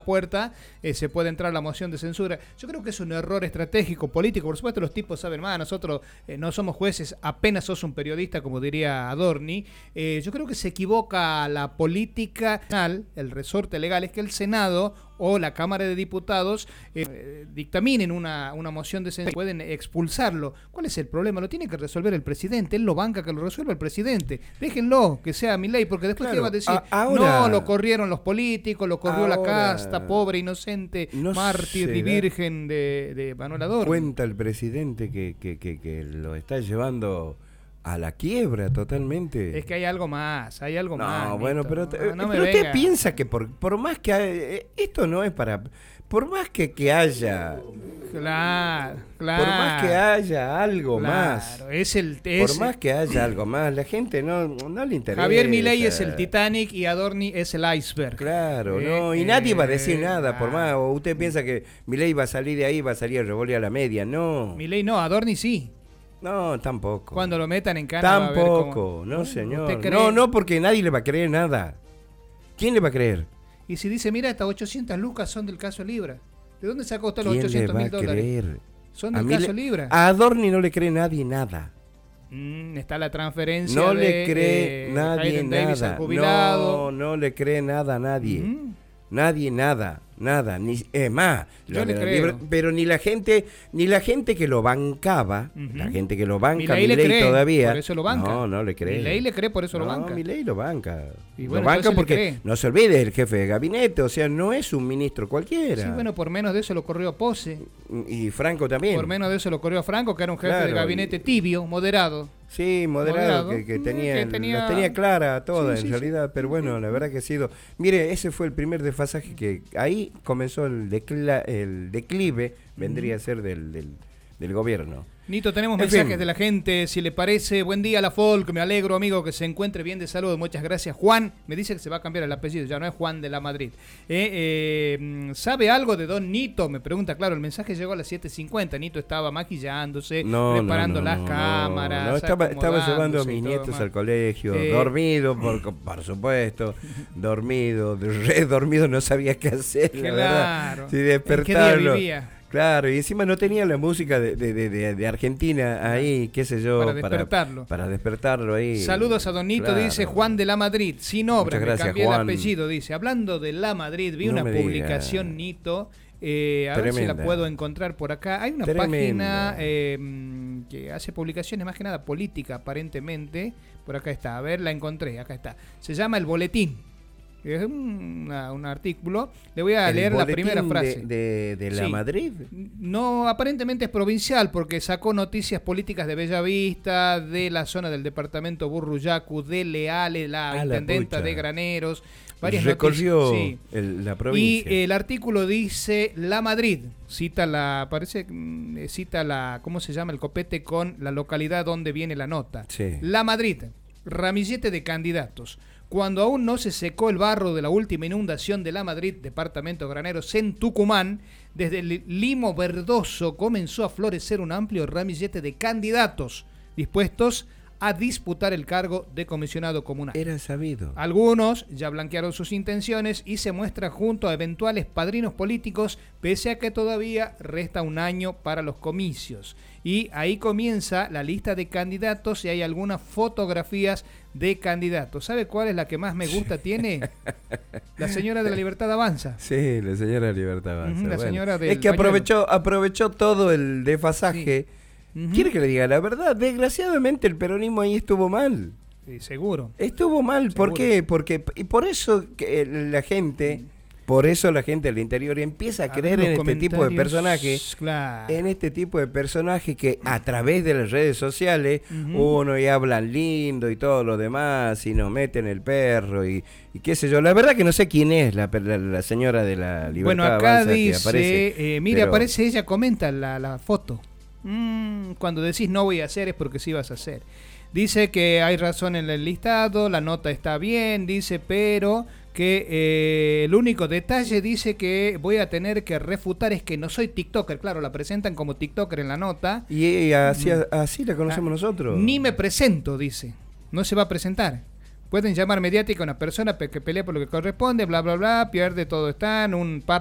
puerta, se puede entrar la moción de censura. Yo creo que es un error estratégico, político. Por supuesto, los tipos saben más. Nosotros no somos jueces, apenas sos un periodista, como diría Adorni. Yo creo que se equivoca la política, el resorte legal, es que el Senado o la Cámara de Diputados dictaminen una moción de censura, pueden expulsarlo. ¿Cuál es el problema? Lo tiene que resolver el presidente. Él lo banca, que lo resuelva el presidente. Déjenlo, que sea Milei, porque después ¿qué va a decir? No, lo corrieron los políticos, lo corrió la casta, pobre, inocente, mártir y virgen de Manuel Adorni. Cuenta el presidente que lo está llevando a la quiebra totalmente. Es que hay algo más, No, bueno, Nito. pero No pero usted piensa que por más que esto no es para... Por más que haya... Claro. Por más que haya algo más. Por más que haya algo más, la gente no le interesa. Javier Milei es el Titanic y Adorni es el iceberg. Claro, y nadie va a decir nada, por más. O usted piensa que Milei va a salir de ahí, va a salir a revolver a la media. No. Milei no, Adorni sí. No, tampoco. Cuando lo metan en cana tampoco, no señor. No, porque nadie le va a creer nada. ¿Quién le va a creer? Y si dice, mira, estas 800 lucas son del caso Libra. ¿De dónde sacó usted los 800.000 dólares? Creer? Son del caso Libra. A Adorni no le cree nadie nada. Está la transferencia. No le cree nadie nada. No le cree nada a nadie. Nadie nada, ni es más, yo le creo. Pero ni la gente que lo bancaba, la gente que lo banca, Milei todavía, por eso lo banca. No le cree. Milei le cree, por eso lo banca. Milei lo banca. Y bueno, lo banca porque no se olvide, el jefe de gabinete, o sea, no es un ministro cualquiera. Sí, bueno, por menos de eso lo corrió a Pose. Y Franco también. Por menos de eso lo corrió a Franco, que era un jefe de gabinete tibio, moderado. Sí, moderado. Que tenía clara toda en realidad, pero bueno, la verdad que ha sido... Mire, ese fue el primer desfasaje que ahí comenzó el declive, vendría a ser del gobierno. Nito, tenemos mensajes de la gente, si le parece. Buen día, la Folk, me alegro, amigo, que se encuentre bien de salud. Muchas gracias. Juan, me dice que se va a cambiar el apellido, ya no es Juan de la Madrid. ¿Sabe algo de Don Nito? Me pregunta, claro, el mensaje llegó a las 7:50. Nito estaba maquillándose, preparando las cámaras. No, estaba llevando a mis nietos al colegio, dormido, por supuesto, dormido, re dormido, no sabía qué hacer, claro. La verdad. Si despertarlo. ¿En qué día vivía? Claro, y encima no tenía la música de Argentina ahí, qué sé yo, para despertarlo ahí. Saludos a Don Nito, dice Juan de la Madrid, sin obra, me cambié Juan. el apellido, dice. Hablando de la Madrid, vi una publicación, Nito, a ver si la puedo encontrar por acá. Hay una página que hace publicaciones más que nada política, aparentemente. Por acá está, a ver, la encontré, acá está. Se llama El Boletín. Es un artículo. Le voy a leer la primera frase. ¿De la Madrid? No, aparentemente es provincial porque sacó noticias políticas de Bellavista, de la zona del departamento Burruyacu, de Leales, la intendenta de Graneros. Varias recorrió noticias, la provincia. Y el artículo dice La Madrid. Cita ¿cómo se llama? El copete con la localidad donde viene la nota. Sí. La Madrid, ramillete de candidatos. Cuando aún no se secó el barro de la última inundación de La Madrid, departamento Graneros, en Tucumán, desde el limo verdoso comenzó a florecer un amplio ramillete de candidatos dispuestos a disputar el cargo de comisionado comunal. Era sabido. Algunos ya blanquearon sus intenciones y se muestran junto a eventuales padrinos políticos, pese a que todavía resta un año para los comicios. Y ahí comienza la lista de candidatos y hay algunas fotografías de candidatos. ¿Sabe cuál es la que más me gusta tiene? La señora de la Libertad Avanza. Sí, la señora de la Libertad Avanza. La señora del es que aprovechó todo el desfasaje. Sí. ¿Quiere que le diga la verdad? Desgraciadamente el peronismo ahí estuvo mal. Sí, seguro. Estuvo mal. ¿Por qué? Y por eso que la gente... Por eso la gente del interior empieza a creer en este tipo de personajes, en este tipo de personajes que a través de las redes sociales uno y hablan lindo y todo lo demás y nos meten el perro y qué sé yo. La verdad que no sé quién es la señora de la Libertad. Bueno, acá Avanza dice, que aparece, mire, aparece ella, comenta la foto. Cuando decís no voy a hacer es porque sí vas a hacer. Dice que hay razón en el listado, la nota está bien, dice, pero que el único detalle, dice, que voy a tener que refutar es que no soy TikToker. Claro, la presentan como TikToker en la nota. Y así la conocemos nosotros. Ni me presento, dice. No se va a presentar. pueden llamar mediática a una persona que pelea por lo que corresponde, bla, bla, bla, pierde todo, está en un par